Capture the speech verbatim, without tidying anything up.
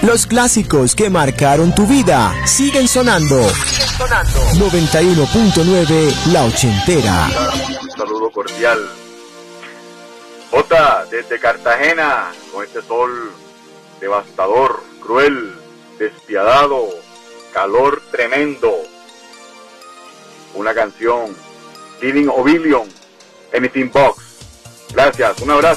Los clásicos que marcaron tu vida siguen sonando. Siguen sonando. noventa y uno punto nueve La Ochentera. Un saludo cordial. Jota, desde Cartagena, con este sol devastador, cruel, despiadado, calor tremendo. Una canción, Living Oblivion, Anything Box. Gracias, un abrazo.